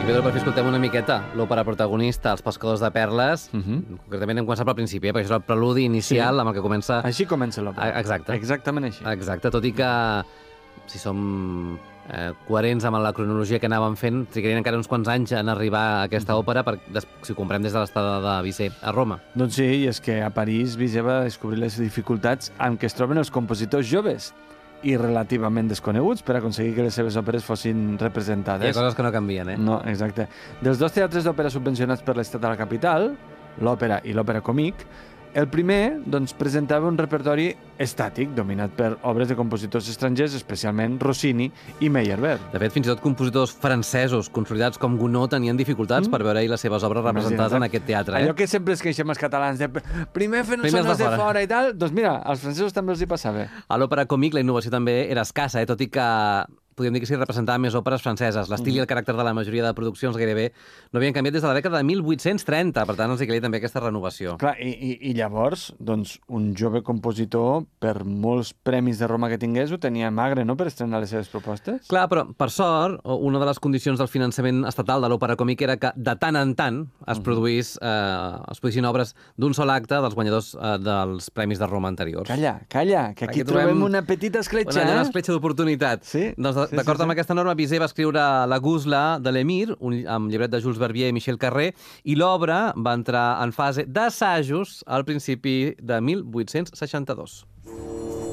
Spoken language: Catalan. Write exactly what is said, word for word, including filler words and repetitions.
Pedro, per fi escoltem una miqueta l'òpera protagonista, Els pescadors de perles. Uh -huh. Concretament hem començat pel principi, eh? perquè això és el preludi inicial sí. amb el que comença... Així comença l'òpera. Exacte. Exactament així. Exacte, tot i que si som eh, coherents amb la cronologia que anàvem fent, trigarien encara uns quants anys en arribar a aquesta òpera, per, si ho comprem des de l'estada de Bizet a Roma. Doncs sí, i és que a París Bizet va descobrir les dificultats amb què es troben els compositors joves i relativament desconeguts per aconseguir que les seves òperes fossin representades. Hi ha coses que no canvien, eh? No, exacte. Dels dos teatres d'òpera subvencionats per l'Estat a la capital, l'Òpera i l'Òpera Comique, el primer doncs, presentava un repertori estàtic, dominat per obres de compositors estrangers, especialment Rossini i Meyerbeer. De fet, fins i tot compositors francesos consolidats com Gounod tenien dificultats mm. per veure-hi les seves obres representades en aquest teatre. Eh? Allò que sempre es queixem els catalans, de primer fent sones de, de fora i tal, doncs mira, als francesos també els hi passava. A l'Òpera Comique la innovació també era escassa, eh? Tot i que podríem dir que s'hi representaven més òperes franceses. L'estil mm. i el caràcter de la majoria de produccions gairebé no havien canviat des de la dècada de mil vuit-cents trenta, per tant els hi calia també aquesta renovació. Clar, i, i, i llavors, doncs, un jove compositor, per molts premis de Roma que tingués, ho tenia magre, no?, per estrenar les seves propostes? Clar, però, per sort, una de les condicions del finançament estatal de l'Òpera Comique era que de tant en tant es, mm. produís, eh, es produïssin obres d'un sol acte dels guanyadors eh, dels premis de Roma anteriors. Calla, calla, que aquí, aquí trobem, trobem una petita escletxa, una, eh? Una escletxa d'oportunitat. Sí. Doncs, Sí, d'acord sí, sí. amb aquesta norma, Bizet va escriure La Guzla de l'Emir, amb llibret de Jules Verbier i Michel Carré, i l'obra va entrar en fase d'assajos al principi de mil vuit-cents seixanta-dos.